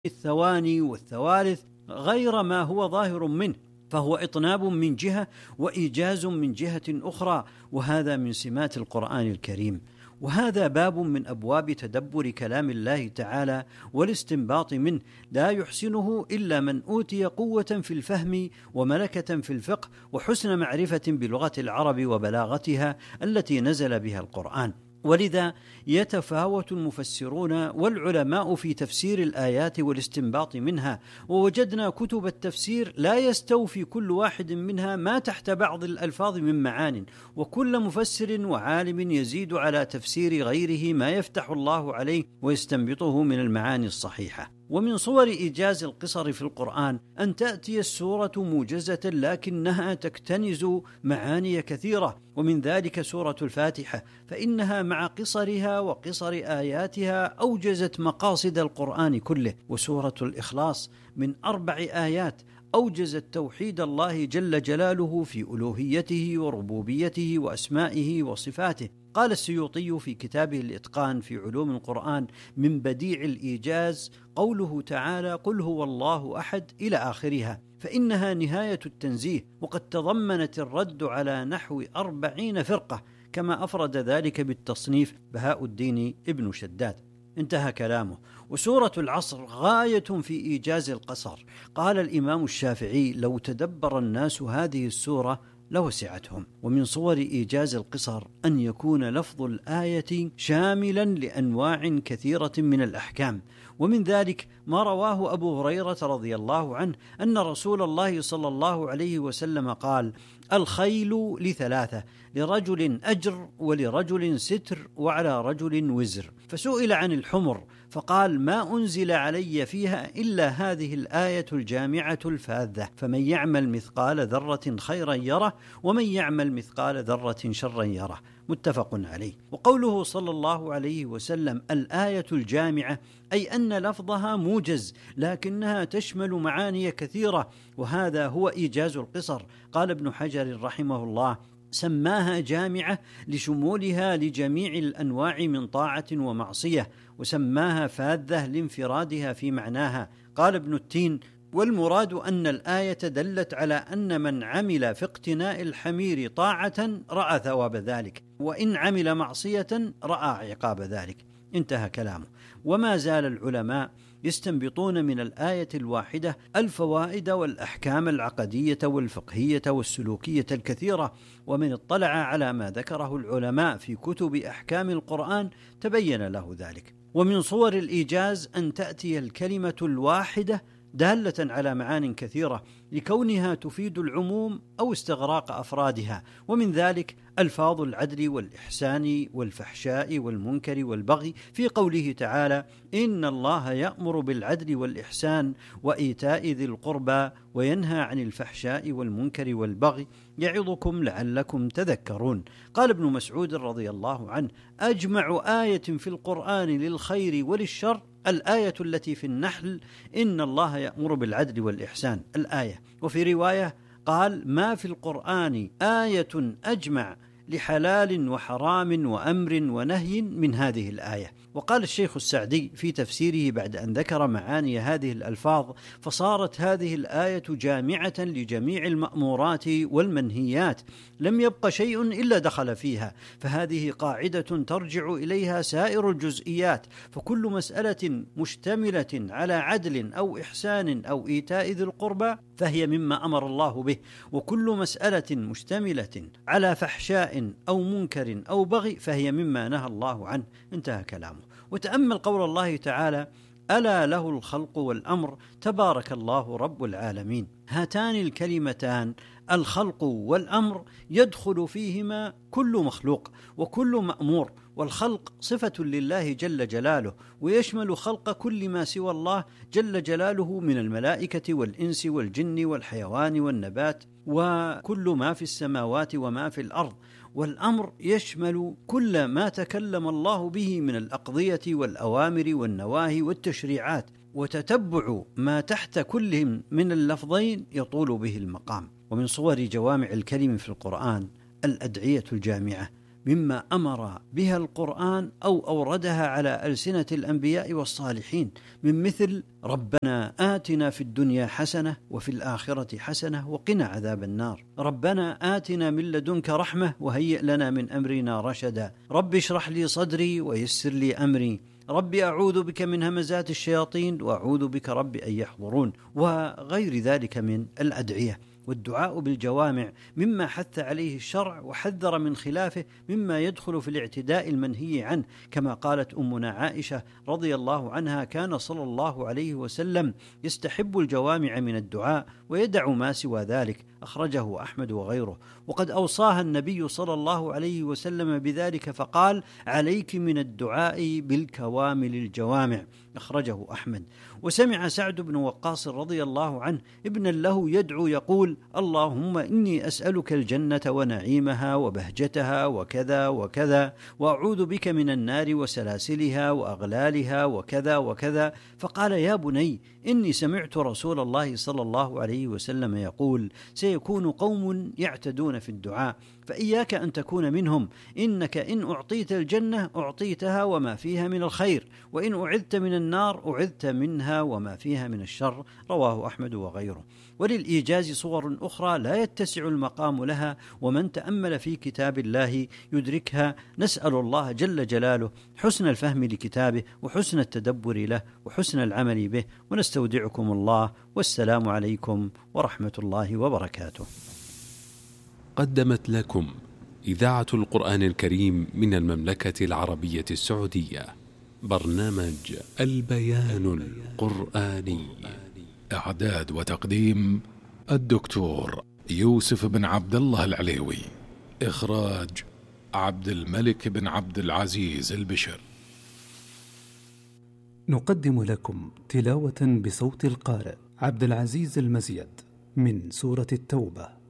الثواني والثوالث غير ما هو ظاهر منه، فهو إطناب من جهة وإيجاز من جهة أخرى، وهذا من سمات القرآن الكريم. وهذا باب من أبواب تدبر كلام الله تعالى والاستنباط منه، لا يحسنه إلا من أوتي قوة في الفهم وملكة في الفقه وحسن معرفة بلغة العرب وبلاغتها التي نزل بها القرآن. ولذا يتفاوت المفسرون والعلماء في تفسير الآيات والاستنباط منها، ووجدنا كتب التفسير لا يستوفي كل واحد منها ما تحت بعض الألفاظ من معان، وكل مفسر وعالم يزيد على تفسير غيره ما يفتح الله عليه ويستنبطه من المعاني الصحيحة. ومن صور إيجاز القصر في القرآن أن تأتي السورة موجزة لكنها تكتنز معاني كثيرة، ومن ذلك سورة الفاتحة، فإنها مع قصرها وقصر آياتها أوجزت مقاصد القرآن كله. وسورة الإخلاص من 4 آيات أوجزت توحيد الله جل جلاله في ألوهيته وربوبيته وأسمائه وصفاته. قال السيوطي في كتابه الإتقان في علوم القرآن: من بديع الإيجاز قوله تعالى: قل هو الله أحد إلى آخرها، فإنها نهاية التنزيه، وقد تضمنت الرد على نحو 40 فرقة، كما أفرد ذلك بالتصنيف بهاء الدين ابن شداد. انتهى كلامه. وسورة العصر غاية في إيجاز القصر. قال الإمام الشافعي: لو تدبر الناس هذه السورة لوسعتهم. ومن صور إيجاز القصر أن يكون لفظ الآية شاملا لأنواع كثيرة من الأحكام، ومن ذلك ما رواه أبو هريرة رضي الله عنه أن رسول الله صلى الله عليه وسلم قال: الخيل ل3، لرجل أجر ولرجل ستر وعلى رجل وزر. فسئل عن الحمر فقال: ما أنزل علي فيها إلا هذه الآية الجامعة الفاذة، فمن يعمل مثقال ذرة خيرا يره ومن يعمل مثقال ذرة شرا يره. متفق عليه. وقوله صلى الله عليه وسلم الآية الجامعة، أي أن لفظها موجز لكنها تشمل معاني كثيرة، وهذا هو إيجاز القصر. قال ابن حجر رحمه الله: سماها جامعة لشمولها لجميع الأنواع من طاعة ومعصية، وسماها فاذة لانفرادها في معناها. قال ابن التين: والمراد أن الآية دلت على أن من عمل في اقتناء الحمير طاعة رأى ثواب ذلك، وإن عمل معصية رأى عقاب ذلك. انتهى كلامه. وما زال العلماء يستنبطون من الآية الواحدة الفوائد والأحكام العقدية والفقهية والسلوكية الكثيرة، ومن اطلع على ما ذكره العلماء في كتب أحكام القرآن تبين له ذلك. ومن صور الإيجاز أن تأتي الكلمة الواحدة دالة على معان كثيرة لكونها تفيد العموم أو استغراق أفرادها، ومن ذلك ألفاظ العدل والإحسان والفحشاء والمنكر والبغي في قوله تعالى: إن الله يأمر بالعدل والإحسان وإيتاء ذي القربى وينهى عن الفحشاء والمنكر والبغي يعظكم لعلكم تذكرون. قال ابن مسعود رضي الله عنه: أجمع آية في القرآن للخير وللشر الآية التي في النحل: إن الله يأمر بالعدل والإحسان، الآية. وفي رواية قال: ما في القرآن آية أجمع لحلال وحرام وأمر ونهي من هذه الآية. وقال الشيخ السعدي في تفسيره بعد أن ذكر معاني هذه الألفاظ: فصارت هذه الآية جامعة لجميع المأمورات والمنهيات، لم يبق شيء إلا دخل فيها، فهذه قاعدة ترجع إليها سائر الجزئيات، فكل مسألة مشتملة على عدل أو إحسان أو إيتاء ذي القربى فهي مما أمر الله به، وكل مسألة مشتملة على فحشاء أو منكر أو بغي فهي مما نهى الله عنه. انتهى كلامه. وتأمل قول الله تعالى: ألا له الخلق والأمر تبارك الله رب العالمين. هاتان الكلمتان الخلق والأمر يدخل فيهما كل مخلوق وكل مأمور، والخلق صفة لله جل جلاله، ويشمل خلق كل ما سوى الله جل جلاله من الملائكة والإنس والجن والحيوان والنبات وكل ما في السماوات وما في الأرض. والأمر يشمل كل ما تكلم الله به من الأقضية والأوامر والنواهي والتشريعات، وتتبع ما تحت كل من اللفظين يطول به المقام. ومن صور جوامع الكلم في القرآن الأدعية الجامعة، مما أمر بها القرآن أو أوردها على ألسنة الأنبياء والصالحين، من مثل ربنا آتنا في الدنيا حسنة وفي الآخرة حسنة وقنا عذاب النار، ربنا آتنا من لدنك رحمة وهيئ لنا من أمرنا رشدا، رب اشرح لي صدري ويسر لي أمري، ربي أعوذ بك من همزات الشياطين وأعوذ بك رب أن يحضرون، وغير ذلك من الأدعية. والدعاء بالجوامع مما حث عليه الشرع وحذر من خلافه مما يدخل في الاعتداء المنهي عنه، كما قالت أمنا عائشة رضي الله عنها: كان صلى الله عليه وسلم يستحب الجوامع من الدعاء ويدع ما سوى ذلك، أخرجه أحمد وغيره. وقد أوصاها النبي صلى الله عليه وسلم بذلك فقال: عليك من الدعاء بالكوامل الجوامع، أخرجه أحمد. وسمع سعد بن وقاص رضي الله عنه ابنا له يدعو يقول: اللهم إني أسألك الجنة ونعيمها وبهجتها وكذا وكذا، وأعوذ بك من النار وسلاسلها وأغلالها وكذا وكذا. فقال: يا بني إني سمعت رسول الله صلى الله عليه وسلم يقول: سيكون قوم يعتدون في الدعاء، فإياك أن تكون منهم، إنك إن أعطيت الجنة أعطيتها وما فيها من الخير، وإن أعذت من النار أعذت منها وما فيها من الشر، رواه أحمد وغيره. وللإيجاز صور أخرى لا يتسع المقام لها، ومن تأمل في كتاب الله يدركها. نسأل الله جل جلاله حسن الفهم لكتابه وحسن التدبر له وحسن العمل به، ونستودعكم الله، والسلام عليكم ورحمة الله وبركاته. قدمت لكم إذاعة القرآن الكريم من المملكة العربية السعودية برنامج البيان القرآني. إعداد وتقديم الدكتور يوسف بن عبد الله العليوي. إخراج عبد الملك بن عبد العزيز البشر. نقدم لكم تلاوة بصوت القارئ عبد العزيز المزيد من سورة التوبة.